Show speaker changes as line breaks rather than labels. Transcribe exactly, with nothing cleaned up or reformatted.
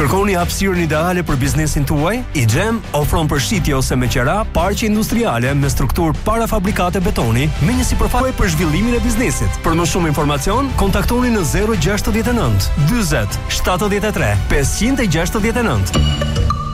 Kërkoni hapësirën ideale për biznesin tuaj? iGEM ofron përshitje ose me qera parqe industriale me strukturë parafabrikate betoni me një sipërfaqe për zhvillimin e biznesit. Për më shumë informacion, kontaktoni në zero gjashtëdhjetë e nëntë, dyzet, shtatëdhjetë e tre, pesëqind e gjashtëdhjetë e nëntë.